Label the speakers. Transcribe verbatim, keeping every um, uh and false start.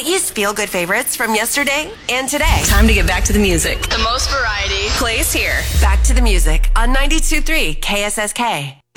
Speaker 1: Hawaii feel-good favorites from yesterday and today.
Speaker 2: Time to get back to the music.
Speaker 3: The most variety
Speaker 2: plays here.
Speaker 1: Back to the music on ninety-two point three K S S K.